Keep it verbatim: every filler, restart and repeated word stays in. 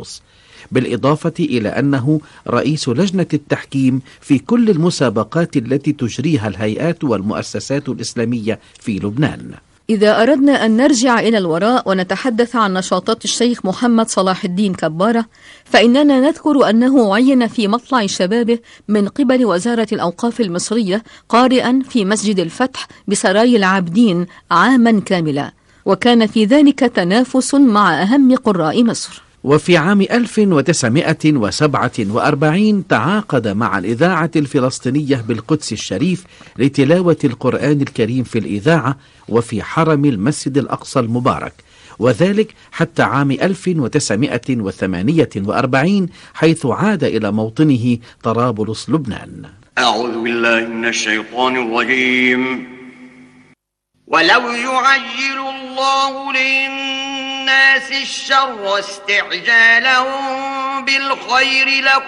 طرابلس، بالإضافة إلى أنه رئيس لجنة التحكيم في كل المسابقات التي تجريها الهيئات والمؤسسات الإسلامية في لبنان. إذا أردنا أن نرجع إلى الوراء ونتحدث عن نشاطات الشيخ محمد صلاح الدين كبارة، فإننا نذكر أنه عين في مطلع شبابه من قبل وزارة الأوقاف المصرية قارئا في مسجد الفتح بسراي العابدين عاما كاملا، وكان في ذلك تنافس مع أهم قراء مصر. وفي عام ألف وتسعمائة وسبعة وأربعين تعاقد مع الإذاعة الفلسطينية بالقدس الشريف لتلاوة القرآن الكريم في الإذاعة وفي حرم المسجد الأقصى المبارك، وذلك حتى عام ألف وتسعمائة وثمانية وأربعين حيث عاد إلى موطنه طرابلس لبنان. أعوذ بالله من الشيطان الرجيم. ولو يعجل الله للناس الشر استعجالهم بالخير لقضي